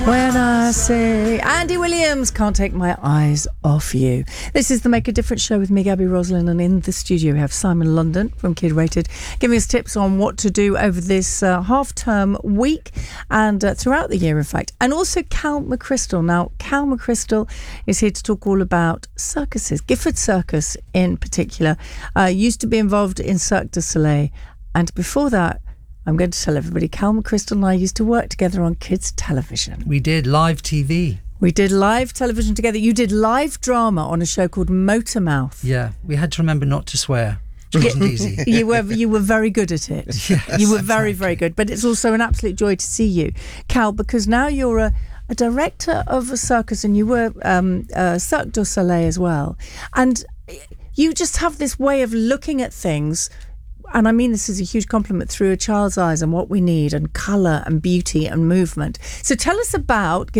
When I say Andy Williams, Can't Take My Eyes Off You. This is the Make a Difference show with me, Gabby Roslin, and in the studio we have Simon London from Kid Rated giving us tips on what to do over this half-term week and throughout the year, in fact. And also Cal McChrystal. Now, Cal McChrystal is here to talk all about circuses. Gifford Circus in particular used to be involved in Cirque du Soleil, and before that, I'm going to tell everybody, Cal McChrystal and I used to work together on kids' television. We did live TV. We did live television together. You did live drama on a show called Motormouth. Yeah, we had to remember not to swear. It wasn't easy. You were very good at it. Yes, you were very, very good. But it's also an absolute joy to see you, Cal, because now you're a director of a circus, and you were Cirque du Soleil as well. And you just have this way of looking at things, and I mean this is a huge compliment, through a child's eyes and what we need, and colour and beauty and movement. So tell us about